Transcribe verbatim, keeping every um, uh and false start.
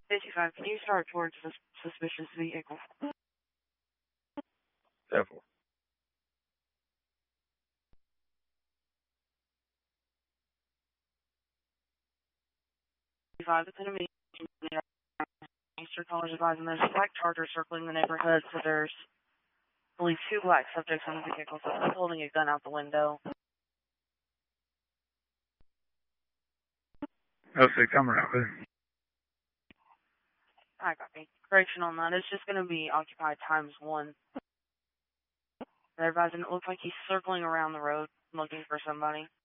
fifty-five, can you start towards this suspicious vehicle? Careful. fifty-five, it's enemy. Eastern callers advising there's a black Charger circling the neighborhood, so there's, I believe, two black subjects in the vehicle, so one's holding a gun out the window. Oh, six, I'm around there. I copy. Correction on that, it's just going to be occupied times one. They're advising it looks like he's circling around the road looking for somebody.